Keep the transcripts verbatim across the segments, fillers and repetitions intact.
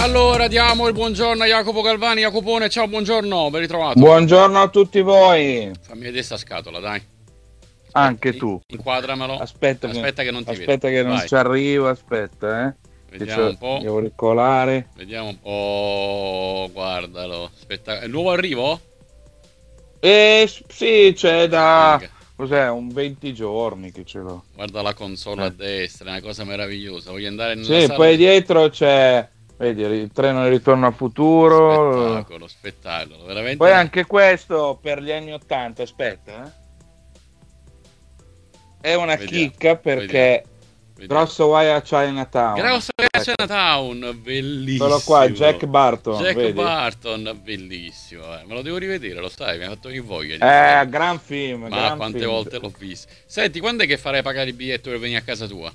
Allora diamo il buongiorno a Jacopo Galvani. Jacopone, ciao, buongiorno, ben ritrovato. Buongiorno a tutti voi. Fammi vedere sta scatola, dai. Aspetta, Anche tu. Inquadramelo. Aspetta, aspetta che, che non ti aspetta vedo. che non Vai. ci arrivo, aspetta, eh. Vediamo un po'. Gli auricolari. Vediamo un po'. Guardalo. Aspetta, è il nuovo arrivo? Eh sì, c'è da Figa. cos'è, un venti giorni che ce l'ho. Guarda la console Eh. a destra, è una cosa meravigliosa. Voglio andare nella Sì, sala. poi dietro c'è, vedi, il treno di ritorno al futuro. Spettacolo, spettacolo, veramente. Poi anche questo per gli anni ottanta, aspetta, eh. È una Vediamo, chicca perché Vediamo. Grosso Wire a Chinatown. Grosso a Chinatown, bellissimo. Solo qua, Jack Barton. Jack vedi? Barton, bellissimo. Eh. Me lo devo rivedere, lo sai, mi ha fatto che voglia. Di Eh, vedere. gran film. Ma gran quante film. volte l'ho visto. Senti, quando è che farai pagare il biglietto per venire a casa tua?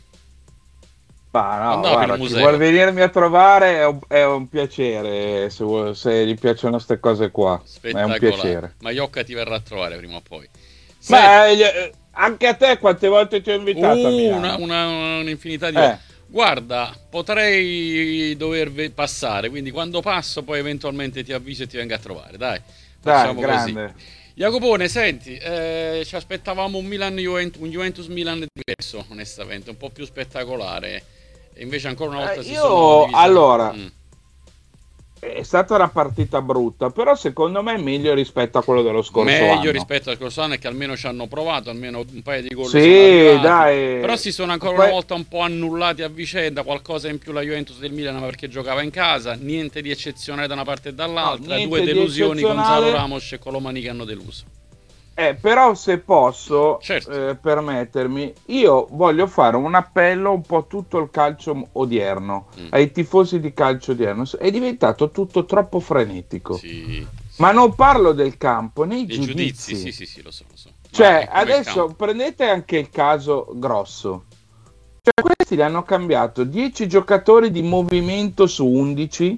Ma no, Andavi guarda, al chi museo. vuole venirmi a trovare è un, è un piacere, se, vuole- se gli piacciono queste cose qua, è un Spettacolare. piacere. Ma Iocca ti verrà a trovare prima o poi. Ma eh, anche a te quante volte ti ho invitato a Uh, Milano? una, una- un'infinità di Eh. volte. Guarda, potrei dover ve- passare, quindi quando passo poi eventualmente ti avviso e ti vengo a trovare, dai. Dai, Facciamo grande. così. Jacopone, senti, eh, ci aspettavamo un Milan Juventus, un Juventus Milan diverso, onestamente, un po' più spettacolare. E invece ancora una volta Eh, si io, sono divisi. allora, Mm. È stata una partita brutta, però secondo me è meglio rispetto a quello dello scorso Meglio anno. rispetto al scorso anno, è che almeno ci hanno provato, almeno un paio di gol Sì, sono arrivati. dai. Però si sono ancora Poi- una volta un po' annullati a vicenda, qualcosa in più la Juventus del Milan, ma perché giocava in casa, niente di eccezionale da una parte e dall'altra, No, niente due di delusioni, eccezionale. Gonzalo Ramos e Colomani che hanno deluso. Eh, però se posso Certo. eh, permettermi, io voglio fare un appello un po' a tutto il calcio odierno, Mm. ai tifosi di calcio odierno. È diventato tutto troppo frenetico. Sì. Ma non parlo del campo, nei I giudizi. giudizi, sì, sì, sì, lo so, lo so. Ma Cioè, è come il adesso campo. prendete anche il caso Grosso. Cioè, questi gli hanno cambiato dieci giocatori di movimento su undici.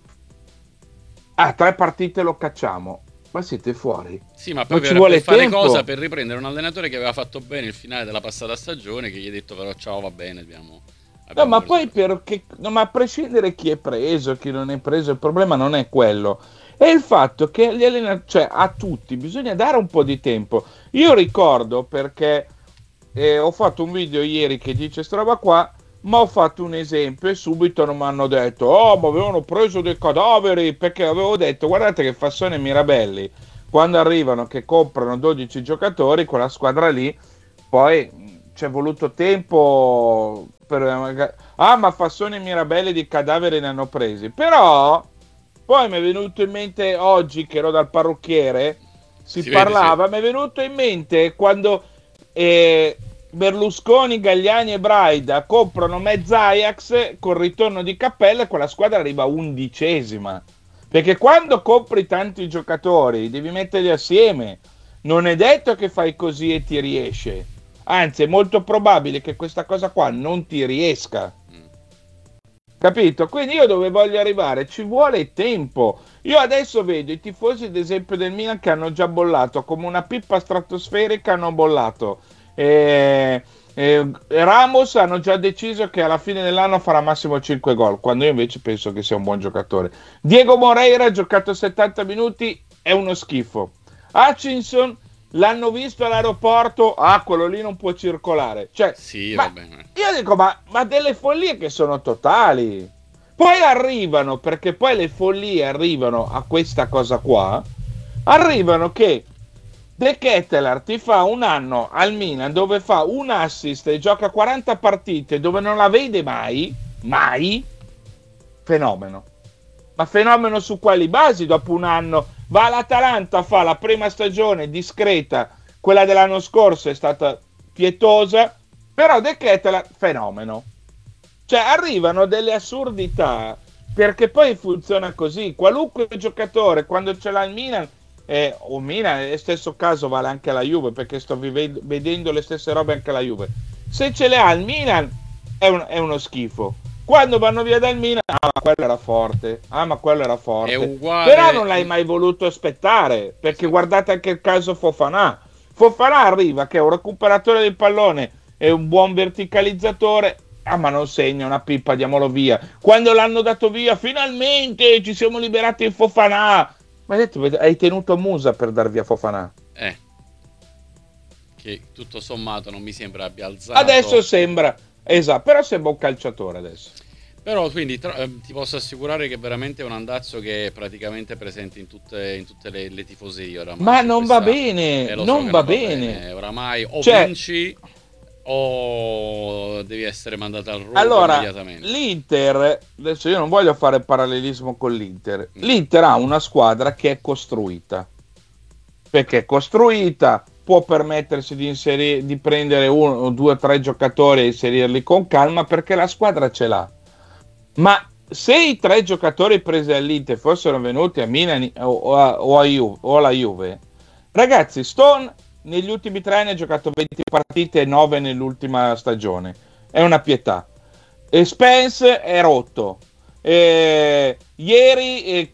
Ah, tre partite lo cacciamo. Ma siete fuori. Sì, ma poi non ci per, vuole per fare tempo. cosa? Per riprendere un allenatore che aveva fatto bene il finale della passata stagione, che gli ha detto però ciao, va bene, abbiamo... No, abbiamo ma preso poi questo. perché, no, ma a prescindere chi è preso, chi non è preso, il problema non è quello. È il fatto che gli allenatori, cioè a tutti bisogna dare un po' di tempo. Io ricordo perché eh, ho fatto un video ieri che dice sta roba qua, ma ho fatto un esempio e subito non mi hanno detto oh, ma avevano preso dei cadaveri, perché avevo detto guardate che Fassone e Mirabelli quando arrivano che comprano dodici giocatori, quella squadra lì, poi mh, ci è voluto tempo per... Ah, ma Fassone e Mirabelli di cadaveri ne hanno presi. Però poi mi è venuto in mente oggi che ero dal parrucchiere, si, Si vede, parlava, mi è venuto in mente quando eh, Berlusconi, Galliani e Braida comprano mezza Ajax col ritorno di Cappella e quella squadra arriva undicesima. Perché quando compri tanti giocatori devi metterli assieme, non è detto che fai così e ti riesce, anzi è molto probabile che questa cosa qua non ti riesca, capito? Quindi io dove voglio arrivare ci vuole tempo. Io adesso vedo i tifosi ad esempio del Milan che hanno già bollato come una pippa stratosferica, hanno bollato eh, eh, Ramos, hanno già deciso che alla fine dell'anno farà massimo cinque gol, quando io invece penso che sia un buon giocatore. Diego Moreira ha giocato settanta minuti, è uno schifo. Hutchinson l'hanno visto all'aeroporto, ah, quello lì non può circolare. Cioè, Sì, ma va bene. io dico, ma, ma delle follie che sono totali. Poi arrivano, perché poi le follie arrivano a questa cosa qua, arrivano che De Ketelaere ti fa un anno al Milan dove fa un assist e gioca quaranta partite dove non la vede mai, mai, fenomeno. Ma fenomeno su quali basi? Dopo un anno va all'Atalanta, fa la prima stagione discreta, quella dell'anno scorso è stata pietosa, però De Ketelaere fenomeno. Cioè arrivano delle assurdità, perché poi funziona così, qualunque giocatore quando ce l'ha il Milan, eh, o Milan, nel stesso caso vale anche la Juve, perché sto vivendo, vedendo le stesse robe anche la Juve, se ce le ha il Milan è, un, è uno schifo. Quando vanno via dal Milan, ah ma quello era forte, ah ma quello era forte, È uguale... però non l'hai mai voluto aspettare, perché guardate anche il caso Fofana. Fofana arriva che è un recuperatore del pallone, è un buon verticalizzatore, ah ma non segna una pippa, diamolo via. Quando l'hanno dato via, finalmente ci siamo liberati di Fofana. Ma hai detto, hai tenuto Musa per dar via Fofana. Eh, che tutto sommato non mi sembra abbia alzato. Adesso sembra, esatto, però sembra un calciatore adesso. Però quindi tra, eh, ti posso assicurare che è veramente un andazzo che è praticamente presente in tutte, in tutte le, le tifoserie oramai. Ma non questa, va bene, eh, non so va, va bene. bene. Oramai o cioè, vinci o devi essere mandato al rogo allora, immediatamente. L'Inter, adesso io non voglio fare parallelismo con l'Inter, Mm. l'Inter ha una squadra che è costruita, perché è costruita, può permettersi di, inserire, di prendere uno, due o tre giocatori e inserirli con calma, perché la squadra ce l'ha. Ma se i tre giocatori presi all'Inter fossero venuti a Milan o, a, o, a Juve, o alla Juve, ragazzi, Stone negli ultimi tre anni ha giocato venti partite e nove nell'ultima stagione, è una pietà. E Spence è rotto. E ieri eh,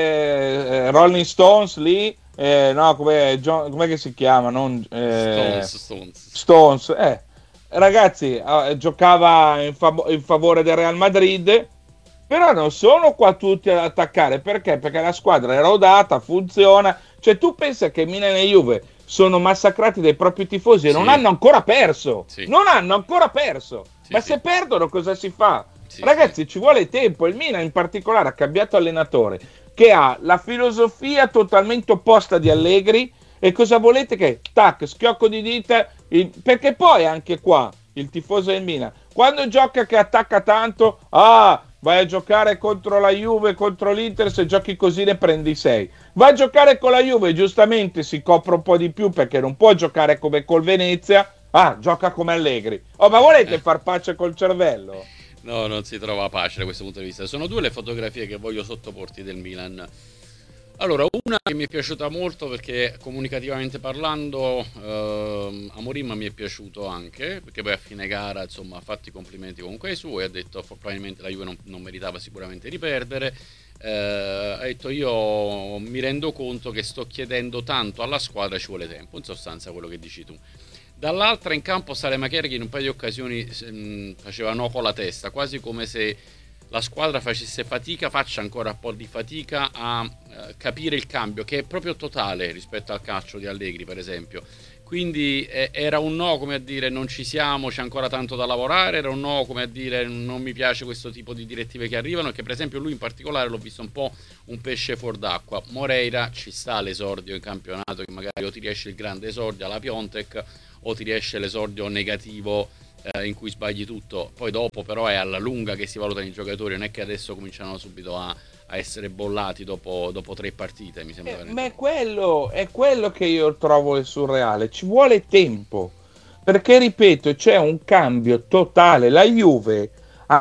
eh, Rolling Stones lì, eh, no, com'è, John, com'è che si chiama? Non, eh, Stones, Stones. Stones, eh. Ragazzi, eh, giocava in, fav- in favore del Real Madrid, però non sono qua tutti ad attaccare. Perché? Perché la squadra è rodata, funziona. Cioè tu pensa che Milan e Juve sono massacrati dai propri tifosi e Sì. non hanno ancora perso. Sì. Non hanno ancora perso. Sì, Ma sì. se perdono cosa si fa? Sì, Ragazzi, sì. ci vuole tempo. Il Milan in particolare ha cambiato allenatore, che ha la filosofia totalmente opposta di Allegri. E cosa volete che, tac, schiocco di dita, il... perché poi anche qua il tifoso del Milan, quando gioca che attacca tanto, ah, vai a giocare contro la Juve, contro l'Inter, se giochi così ne prendi sei. Va a giocare con la Juve, giustamente si copre un po' di più perché non può giocare come col Venezia, ah, gioca come Allegri. Oh, ma volete Eh. far pace col cervello? No, non si trova pace da questo punto di vista. Sono due le fotografie che voglio sottoporti del Milan. Allora, una che mi è piaciuta molto perché comunicativamente parlando, ehm, Amorim mi è piaciuto anche, perché poi a fine gara insomma ha fatto i complimenti comunque ai suoi, ha detto probabilmente la Juve non, non meritava sicuramente di perdere, eh, ha detto io mi rendo conto che sto chiedendo tanto alla squadra, ci vuole tempo, in sostanza quello che dici tu. Dall'altra in campo Salemaker che in un paio di occasioni mh, faceva no con la testa, quasi come se la squadra facesse fatica, faccia ancora un po' di fatica a eh, capire il cambio, che è proprio totale rispetto al calcio di Allegri, per esempio. Quindi eh, era un no come a dire non ci siamo, c'è ancora tanto da lavorare, era un no come a dire non mi piace questo tipo di direttive che arrivano, e che per esempio lui in particolare l'ho visto un po' un pesce fuor d'acqua. Moreira ci sta l'esordio in campionato, che magari o ti riesce il grande esordio alla Piontek o ti riesce l'esordio negativo in cui sbagli tutto, poi dopo però è alla lunga che si valutano i giocatori, non è che adesso cominciano subito a, a essere bollati dopo, dopo tre partite, mi sembra. Eh, ma è quello, è quello che io trovo surreale, ci vuole tempo, perché ripeto, c'è un cambio totale, la Juve ha...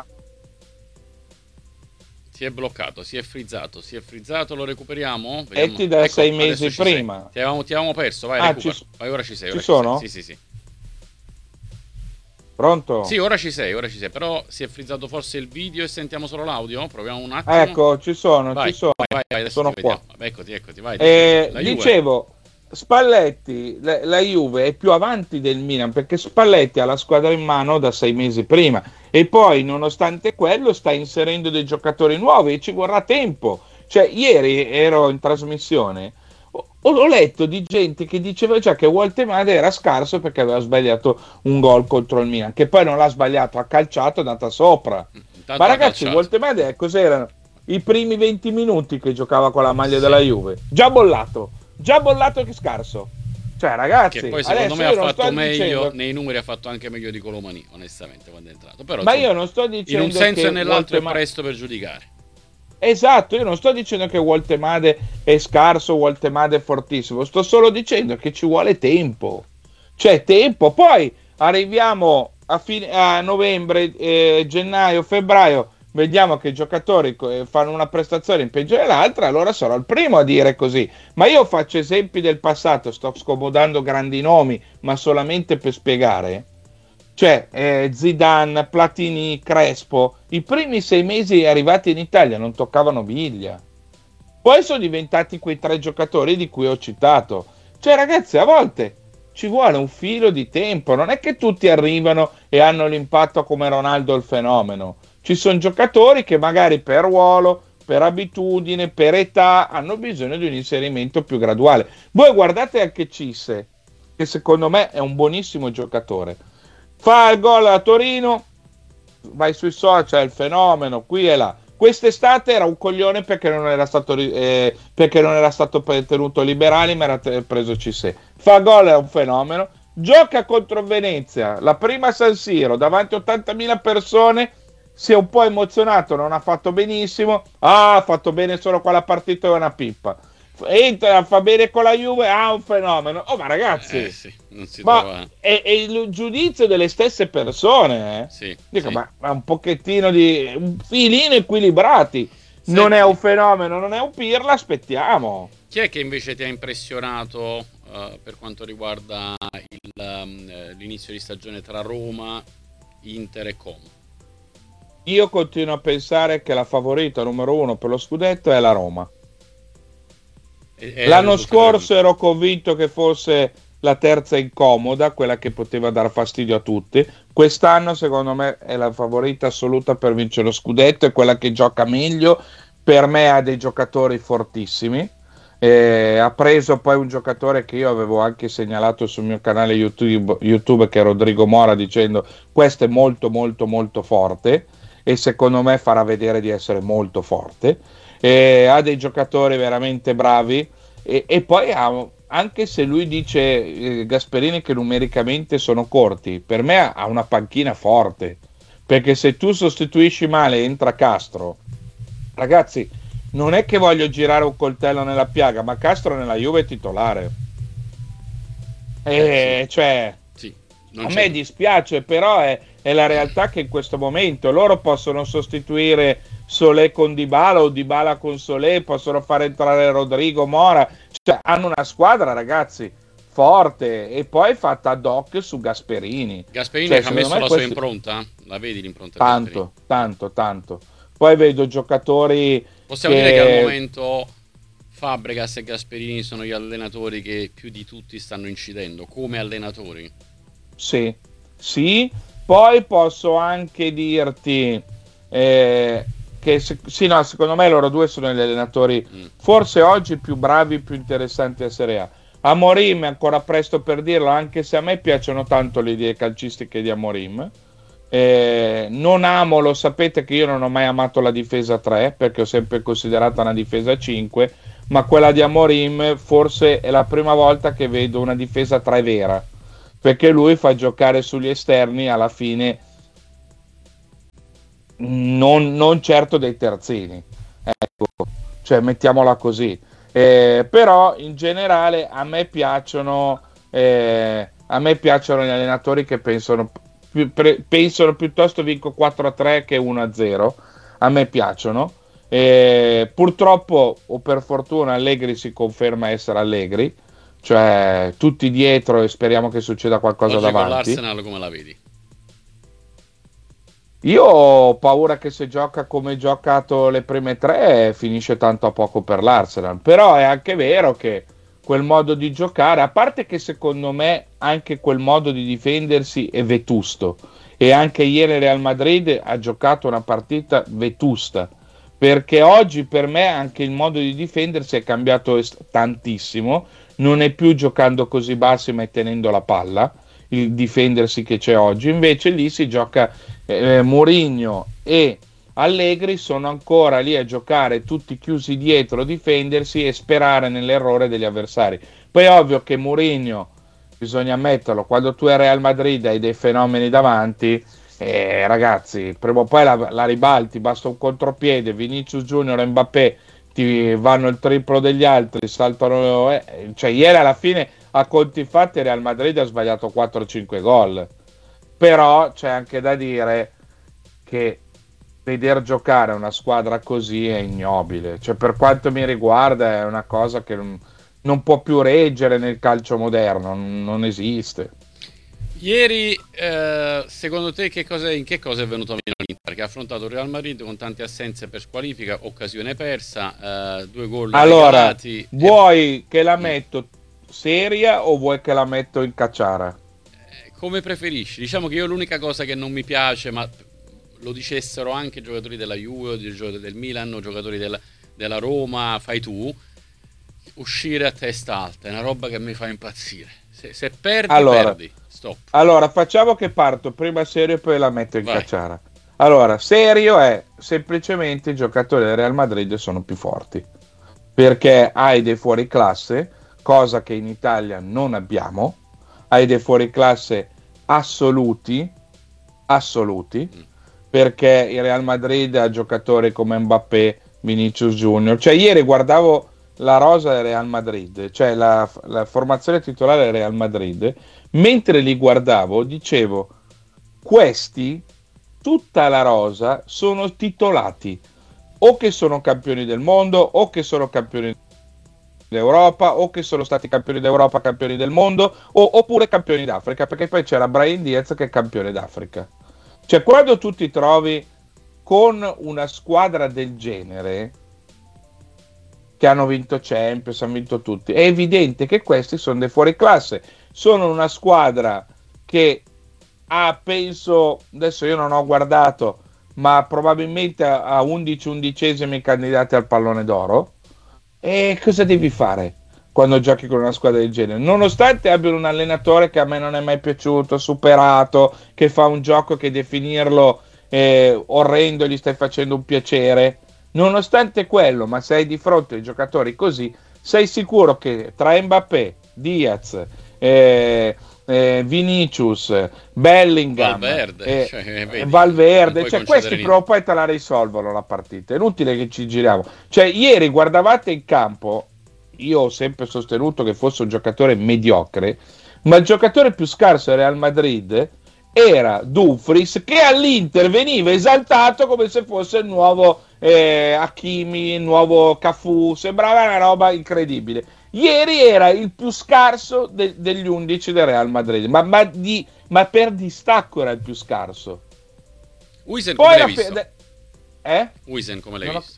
si è bloccato, si è frizzato, si è frizzato, lo recuperiamo? Metti da ecco, sei mesi prima. Ti avevamo, ti avevamo perso, vai, ah, recupera. ci, vai, ora ci sei. Ci ora sono? Ci sei. Sì, sì, sì. Pronto? Sì, ora ci sei, ora ci sei, però si è frizzato forse il video e sentiamo solo l'audio? Proviamo un attimo. Ecco, ci sono, vai, ci sono. Vai, vai, adesso sono ti qua. vediamo. Eccoti, eccoti, vai. Eh, la dicevo, Spalletti, la, la Juve è più avanti del Milan, perché Spalletti ha la squadra in mano da sei mesi prima e poi, nonostante quello, sta inserendo dei giocatori nuovi e ci vorrà tempo. Cioè, ieri ero in trasmissione, ho letto di gente che diceva già che Woltemade era scarso perché aveva sbagliato un gol contro il Milan, che poi non l'ha sbagliato, ha calciato, è andata sopra. Intanto ma ragazzi, Woltemade cos'erano? I primi venti minuti che giocava con la maglia sì. della Juve, già bollato, già bollato che scarso. Cioè ragazzi, che poi secondo me ha fatto meglio dicendo... nei numeri ha fatto anche meglio di Colomani, onestamente, quando è entrato. Però, ma insomma, io non sto dicendo in un senso che e nell'altro Woltemade... è presto per giudicare. Esatto, io non sto dicendo che Woltemade è scarso, Woltemade è fortissimo, sto solo dicendo che ci vuole tempo, c'è tempo, poi arriviamo a, fine, a novembre, eh, gennaio, febbraio, vediamo che i giocatori fanno una prestazione in peggio dell'altra, allora sarò il primo a dire così, ma io faccio esempi del passato, sto scomodando grandi nomi, ma solamente per spiegare. Cioè eh, Zidane, Platini, Crespo, i primi sei mesi arrivati in Italia non toccavano biglia, poi sono diventati quei tre giocatori di cui ho citato. Cioè ragazzi, a volte ci vuole un filo di tempo, non è che tutti arrivano e hanno l'impatto come Ronaldo il fenomeno. Ci sono giocatori che magari per ruolo, per abitudine, per età hanno bisogno di un inserimento più graduale. Voi guardate anche Cisse, che secondo me è un buonissimo giocatore. Fa il gol a Torino, vai sui social, il fenomeno, qui e là. Quest'estate era un coglione perché non era stato, eh, perché non era stato tenuto Liberali, ma era te- preso Cissé. Fa gol, è un fenomeno. Gioca contro Venezia, la prima San Siro, davanti a ottantamila persone, si è un po' emozionato, non ha fatto benissimo. Ah, ha fatto bene solo quella partita, è una pippa. Entra, fa bene con la Juve, ah, un fenomeno. Oh, ma ragazzi, eh, sì, non si ma trova... è, è il giudizio delle stesse persone, eh? Sì, Dico, sì. ma, ma un pochettino di un filino equilibrati. Senti, non è un fenomeno, non è un pirla, aspettiamo. chi è che invece ti ha impressionato uh, per quanto riguarda il, um, l'inizio di stagione tra Roma, Inter e Como? Io continuo a pensare che la favorita numero uno per lo scudetto è la Roma. E, e L'anno scorso ero convinto che fosse la terza incomoda, quella che poteva dar fastidio a tutti. Quest'anno secondo me è la favorita assoluta per vincere lo scudetto, è quella che gioca meglio, per me ha dei giocatori fortissimi. Eh, ha preso poi un giocatore che io avevo anche segnalato sul mio canale YouTube, YouTube che è Rodrigo Mora, dicendo questo è molto molto molto forte e secondo me farà vedere di essere molto forte. Eh, ha dei giocatori veramente bravi e, e poi ha, anche se lui dice eh, Gasperini che numericamente sono corti, per me ha una panchina forte, perché se tu sostituisci male entra Castro, ragazzi, non è che voglio girare un coltello nella piaga, ma Castro nella Juve è titolare. E, sì. Cioè, sì, a me dispiace, però è, è la realtà che in questo momento loro possono sostituire Solé con Dybala o Dybala con Solé, possono far entrare Rodrigo Mora, cioè hanno una squadra, ragazzi, forte e poi fatta ad hoc su Gasperini. Gasperini cioè, che ha messo la questo... sua impronta? La vedi l'impronta? Tanto, tanto, tanto. Poi vedo giocatori. Possiamo che... dire che al momento Fabregas e Gasperini sono gli allenatori che più di tutti stanno incidendo come allenatori. Sì, sì. Poi posso anche dirti eh, che sì, no, secondo me loro due sono gli allenatori mm. forse oggi più bravi, più interessanti a Serie A. Amorim è ancora presto per dirlo, anche se a me piacciono tanto le idee calcistiche di Amorim. Eh, non amo, lo sapete che io non ho mai amato la difesa tre perché ho sempre considerata una difesa cinque, ma quella di Amorim forse è la prima volta che vedo una difesa tre vera, perché lui fa giocare sugli esterni alla fine non, non certo dei terzini, ecco, cioè mettiamola così. Eh, però in generale a me piacciono eh, a me piacciono gli allenatori che pensano Pre- pensano piuttosto vinco quattro a tre che uno a zero. A me piacciono. E purtroppo o per fortuna Allegri si conferma essere Allegri, cioè tutti dietro e speriamo che succeda qualcosa oggi davanti. Con l'Arsenal come la vedi? Io ho paura che se gioca come ha giocato le prime tre finisce tanto a poco per l'Arsenal, però è anche vero che quel modo di giocare, a parte che secondo me anche quel modo di difendersi è vetusto, e anche ieri Real Madrid ha giocato una partita vetusta, perché oggi per me anche il modo di difendersi è cambiato est- tantissimo, non è più giocando così bassi ma tenendo la palla, il difendersi che c'è oggi, invece lì si gioca eh, Mourinho e Allegri sono ancora lì a giocare tutti chiusi dietro, a difendersi e sperare nell'errore degli avversari. Poi è ovvio che Mourinho, bisogna ammetterlo, quando tu hai Real Madrid hai dei fenomeni davanti, eh, ragazzi, prima o poi la, la ribalti, basta un contropiede, Vinicius Junior e Mbappé ti vanno il triplo degli altri, saltano, eh, cioè ieri alla fine a conti fatti Real Madrid ha sbagliato quattro cinque gol, però c'è anche da dire che veder giocare una squadra così è ignobile, cioè per quanto mi riguarda è una cosa che non, non può più reggere nel calcio moderno, non, non esiste. Ieri eh, secondo te che cosa, in che cosa è venuto meno l'Inter, che ha affrontato il Real Madrid con tante assenze per squalifica, occasione persa, eh, due gol allora regalati, vuoi e... che la metto seria o vuoi che la metto in cacciara? Eh, come preferisci. Diciamo che io l'unica cosa che non mi piace, ma lo dicessero anche i giocatori della Juve, o giocatori del Milan, o giocatori della, della Roma, fai tu, uscire a testa alta è una roba che mi fa impazzire. Se, se perdi, allora, perdi. Stop. Allora, facciamo che parto prima serio e poi la metto in Vai. cacciara. Allora, serio è semplicemente i giocatori del Real Madrid sono più forti, perché hai dei fuoriclasse, cosa che in Italia non abbiamo, hai dei fuoriclasse assoluti, assoluti, mm. perché il Real Madrid ha giocatori come Mbappé, Vinicius Junior. Cioè ieri guardavo la rosa del Real Madrid, cioè la, la formazione titolare del Real Madrid, mentre li guardavo dicevo, questi, tutta la rosa, sono titolati, o che sono campioni del mondo, o che sono campioni d'Europa, o che sono stati campioni d'Europa, campioni del mondo, o, oppure campioni d'Africa, perché poi c'era Brahim Diaz che è campione d'Africa. Cioè quando tu ti trovi con una squadra del genere, che hanno vinto Champions, hanno vinto tutti, è evidente che questi sono dei fuoriclasse, sono una squadra che ha, penso, adesso io non ho guardato, ma probabilmente ha undici undicesimi candidati al pallone d'oro. E cosa devi fare quando giochi con una squadra del genere? Nonostante abbiano un allenatore che a me non è mai piaciuto, superato, che fa un gioco che definirlo eh, orrendo gli stai facendo un piacere. Nonostante quello, ma sei di fronte ai giocatori così, sei sicuro che tra Mbappé, Diaz, eh, eh, Vinicius, Bellingham, Valverde, eh, cioè, vedi, Valverde cioè questi prima o poi te la risolvono la partita. È inutile che ci giriamo. Cioè, ieri guardavate in campo, io ho sempre sostenuto che fosse un giocatore mediocre, ma il giocatore più scarso del Real Madrid era Dumfries, che all'Inter veniva esaltato come se fosse il nuovo eh, Hakimi, il nuovo Cafu, sembrava una roba incredibile. Ieri era il più scarso de- degli undici del Real Madrid, ma, ma, di, ma per distacco era il più scarso. Huijsen come l'hai visto? Fe- eh? Huijsen come l'hai non visto? Ho...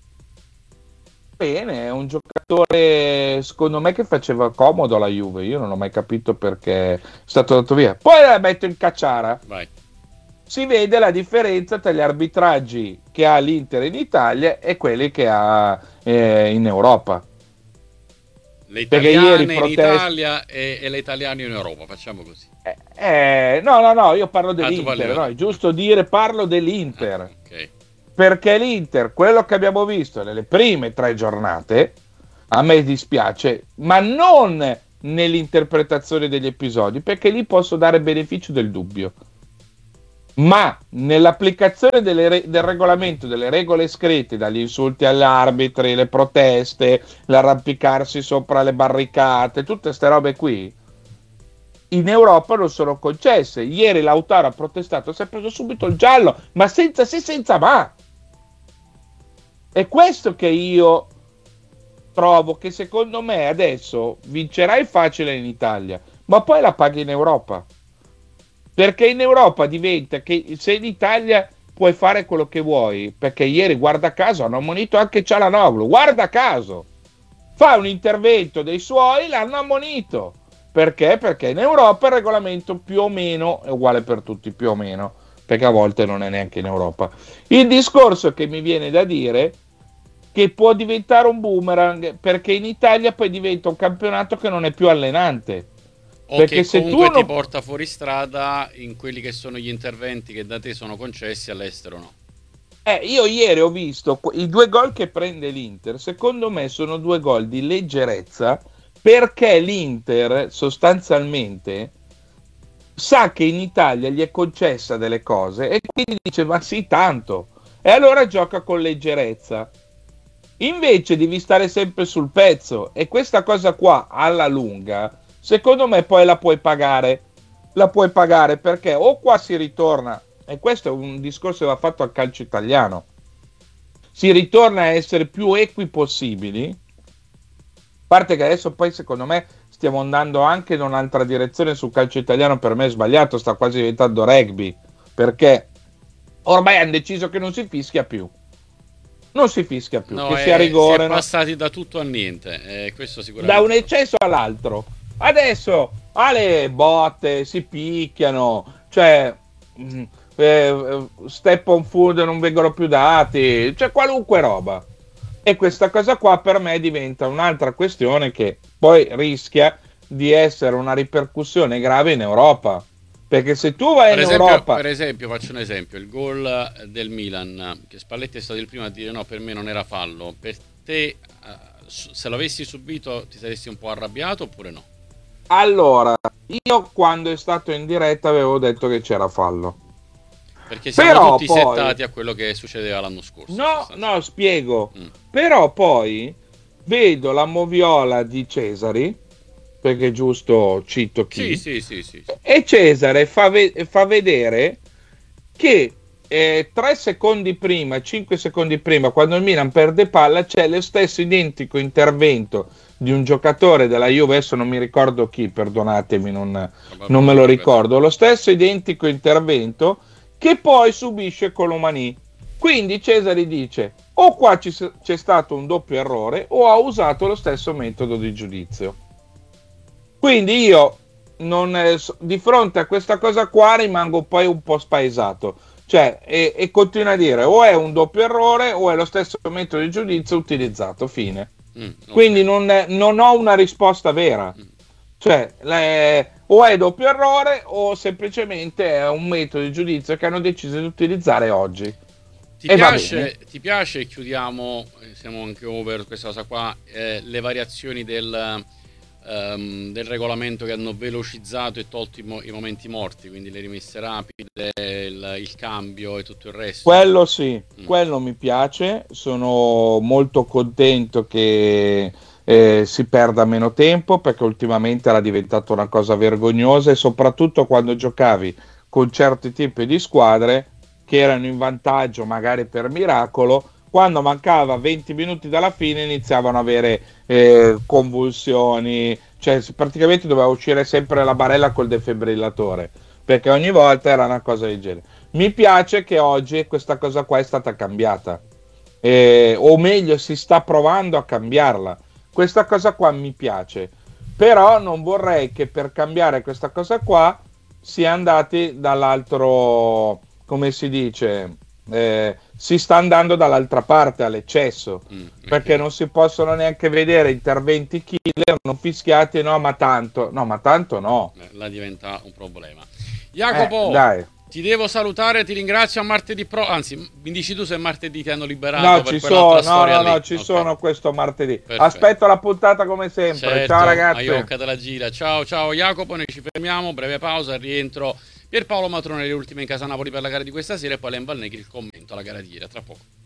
Bene, è un giocatore secondo me che faceva comodo alla Juve, io non ho mai capito perché è stato dato via. Poi la metto in cacciara. Vai. Si vede la differenza tra gli arbitraggi che ha l'Inter in Italia e quelli che ha eh, in Europa. Le italiane in protest... Italia e, e le italiane in Europa, facciamo così. Eh, eh, no, no, no, io parlo Ah, dell'Inter, no, è giusto dire parlo dell'Inter. Ah, okay. Perché l'Inter, quello che abbiamo visto nelle prime tre giornate, a me dispiace, ma non nell'interpretazione degli episodi, perché lì posso dare beneficio del dubbio. Ma nell'applicazione delle re- del regolamento, delle regole scritte, dagli insulti agli arbitri, le proteste, l'arrampicarsi sopra le barricate, tutte queste robe qui, in Europa non sono concesse. Ieri Lautaro ha protestato, si è preso subito il giallo, ma senza se senza ma. È questo che io trovo che secondo me adesso vincerai facile in Italia, ma poi la paghi in Europa. Perché in Europa diventa che se in Italia puoi fare quello che vuoi, perché ieri guarda caso hanno ammonito anche Cialanoglu, guarda caso, fa un intervento dei suoi, l'hanno ammonito. Perché? Perché in Europa il regolamento più o meno è uguale per tutti, più o meno, perché a volte non è neanche in Europa. Il discorso che mi viene da dire che può diventare un boomerang, perché in Italia poi diventa un campionato che non è più allenante. O perché che se comunque tu non... ti porta fuori strada in quelli che sono gli interventi che da te sono concessi, all'estero no. Eh, io ieri ho visto i due gol che prende l'Inter, secondo me sono due gol di leggerezza, perché l'Inter sostanzialmente sa che in Italia gli è concessa delle cose e quindi dice ma sì tanto, e allora gioca con leggerezza. Invece devi stare sempre sul pezzo, e questa cosa qua alla lunga secondo me poi la puoi pagare, la puoi pagare perché o qua si ritorna, e questo è un discorso che va fatto al calcio italiano, si ritorna a essere più equi possibili, a parte che adesso poi secondo me stiamo andando anche in un'altra direzione sul calcio italiano, per me è sbagliato, sta quasi diventando rugby, perché ormai hanno deciso che non si fischia più. non si fischia più, no, che è, sia rigore. si è no? passati da tutto a niente, eh, questo sicuramente. Da un eccesso all'altro. Adesso alle botte si picchiano, cioè mh, eh, step on food non vengono più dati, cioè qualunque roba. E questa cosa qua per me diventa un'altra questione che poi rischia di essere una ripercussione grave in Europa. Perché se tu vai per in esempio, Europa... Per esempio, faccio un esempio, il gol del Milan, che Spalletti è stato il primo a dire no, per me non era fallo, per te se l'avessi subito ti saresti un po' arrabbiato oppure no? Allora, io quando è stato in diretta avevo detto che c'era fallo. Perché siamo Però tutti poi... settati a quello che succedeva l'anno scorso. No, no, spiego. Mm. Però poi vedo la moviola di Cesari, perché giusto cito chi, Sì, sì, sì, sì, sì. e Cesare fa, ve- fa vedere che eh, tre secondi prima, cinque secondi prima, quando il Milan perde palla, c'è lo stesso identico intervento di un giocatore della Juve, adesso non mi ricordo chi, perdonatemi, non, non me lo ricordo, lo stesso identico intervento che poi subisce Colomani. Quindi Cesare dice o qua ci, c'è stato un doppio errore o ha usato lo stesso metodo di giudizio. Quindi io non, eh, di fronte a questa cosa qua rimango poi un po' spaesato, cioè e, e continuo a dire o è un doppio errore o è lo stesso metodo di giudizio utilizzato, fine. Mm, okay. Quindi non, non ho una risposta vera, mm. cioè le, o è doppio errore o semplicemente è un metodo di giudizio che hanno deciso di utilizzare oggi. Ti piace, ti piace, chiudiamo, siamo anche over questa cosa qua, eh, le variazioni del, um, del regolamento che hanno velocizzato e tolto i, mo- i momenti morti, quindi le rimesse rapide, il, il cambio e tutto il resto? Quello sì, mm. quello mi piace, sono molto contento che eh, si perda meno tempo, perché ultimamente era diventata una cosa vergognosa, e soprattutto quando giocavi con certi tipi di squadre che erano in vantaggio magari per miracolo, quando mancava venti minuti dalla fine iniziavano ad avere eh, convulsioni, cioè praticamente doveva uscire sempre la barella col defibrillatore, perché ogni volta era una cosa del genere. Mi piace che oggi questa cosa qua è stata cambiata, eh, o meglio si sta provando a cambiarla. Questa cosa qua mi piace, però non vorrei che per cambiare questa cosa qua si andati dall'altro, come si dice, eh, si sta andando dall'altra parte all'eccesso, mm, okay. perché non si possono neanche vedere interventi killer non fischiati, no ma tanto, no ma tanto no. La diventa un problema. Jacopo, eh, dai. Ti devo salutare, ti ringrazio, a martedì pro, anzi mi dici tu se martedì ti hanno liberato. No, per ci sono, no, no, lì. no, ci okay. sono questo martedì. Perfetto. Aspetto la puntata come sempre. Certo, ciao ragazzi. Aiocca della gira. Ciao, ciao Jacopo, noi ci fermiamo, breve pausa, rientro Pierpaolo Matrone, le ultime in casa Napoli per la gara di questa sera, e poi Len Valnegri il commento alla gara di ieri, tra poco.